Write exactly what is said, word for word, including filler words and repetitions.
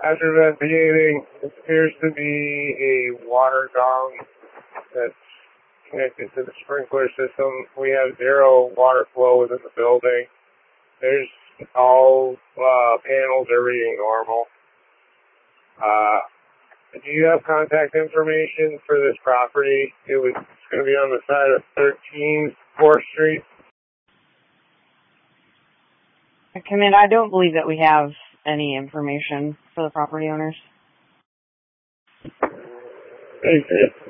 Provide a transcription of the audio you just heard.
After investigating, it appears to be a water gong that's connected to the sprinkler system. We have zero water flow within the building. There's all uh, panels are reading normal. Uh, do you have contact information for this property? It was going to be on the side of thirteen fourth Street. I mean, I don't believe that we have any information for the property owners. Thank you.